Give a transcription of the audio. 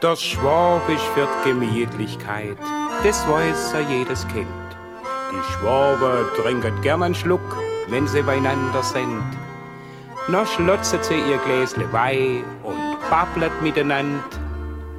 Das Schwabisch für die Gemütlichkeit, das weiß ja jedes Kind. Die Schwaben trinken gern einen Schluck, wenn sie beieinander sind. Noch schlotzen sie ihr Gläsle Wein und babbelt miteinander.